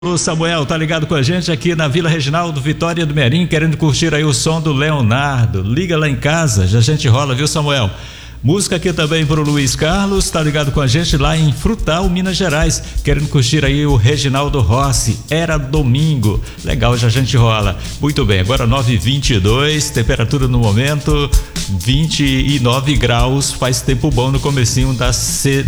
O Samuel tá ligado com a gente aqui na Vila Reginaldo, Vitória do Merim, querendo curtir aí o som do Leonardo. Liga lá em casa, já a gente rola, viu, Samuel? Música aqui também pro Luiz Carlos, tá ligado com a gente lá em Frutal, Minas Gerais, querendo curtir aí o Reginaldo Rossi. Era domingo. Legal, já a gente rola. Muito bem, agora 9h22, temperatura no momento 29 graus, faz tempo bom no comecinho